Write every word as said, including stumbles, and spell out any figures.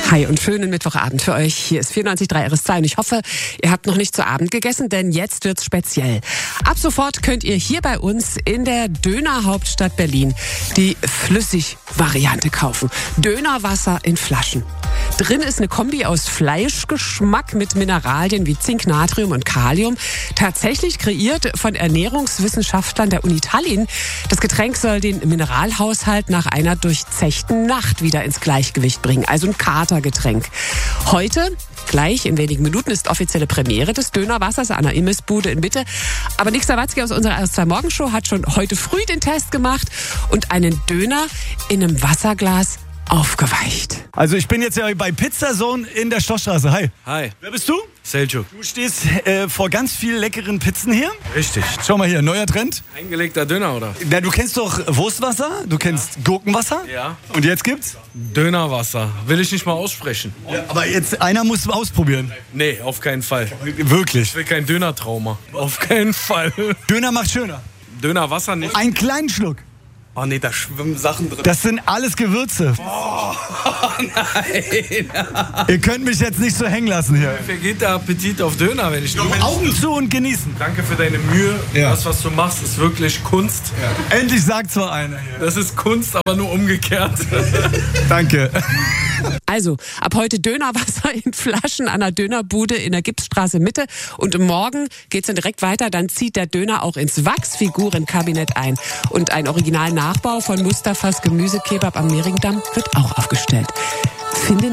Hi und schönen Mittwochabend für euch. Hier ist vierundneunzig Komma drei R S zwei und ich hoffe, ihr habt noch nicht zu Abend gegessen, denn jetzt wird's speziell. Ab sofort könnt ihr hier bei uns in der Dönerhauptstadt Berlin die Flüssig-Variante kaufen. Dönerwasser in Flaschen. Drin ist eine Kombi aus Fleischgeschmack mit Mineralien wie Zink, Natrium und Kalium. Tatsächlich kreiert von Ernährungswissenschaftlern der Uni Tallinn. Das Getränk soll den Mineralhaushalt nach einer durchzechten Nacht wieder ins Gleichgewicht bringen. Also ein Katergetränk. Heute, gleich in wenigen Minuten, ist offizielle Premiere des Dönerwassers an der Imbissbude in Mitte. Aber Nick Sawatzki aus unserer R S zwei Morgenshow hat schon heute früh den Test gemacht und einen Döner in einem Wasserglas aufgeweicht. Also ich bin jetzt ja bei Pizzazone in der Schlossstraße. Hi. Hi. Wer bist du? Seljuk. Du stehst äh, vor ganz vielen leckeren Pizzen hier. Richtig. Schau mal hier, neuer Trend. Eingelegter Döner, oder? Na, du kennst doch Wurstwasser, du kennst ja. Gurkenwasser. Ja. Und jetzt gibt's? Dönerwasser. Will ich nicht mal aussprechen. Ja, aber jetzt, einer muss ausprobieren. Nee, auf keinen Fall. Wirklich? Ich will kein Dönertrauma. Auf keinen Fall. Döner macht schöner. Dönerwasser nicht. Einen kleinen Schluck. Oh nee, da schwimmen Sachen drin. Das sind alles Gewürze. Oh, nein. Ihr könnt mich jetzt nicht so hängen lassen hier. Mir vergeht der Appetit auf Döner, wenn ich... Augen zu und genießen. Danke für deine Mühe. Ja. Das, was du machst, ist wirklich Kunst. Ja. Endlich sagt zwar einer hier. Das ist Kunst, aber nur umgekehrt. Danke. Also, ab heute Dönerwasser in Flaschen an der Dönerbude in der Gipsstraße Mitte. Und morgen geht's dann direkt weiter. Dann zieht der Döner auch ins Wachsfigurenkabinett ein. Und ein Original Nachbau von Mustafas Gemüsekebab am Mehringdamm wird auch aufgestellt. Finde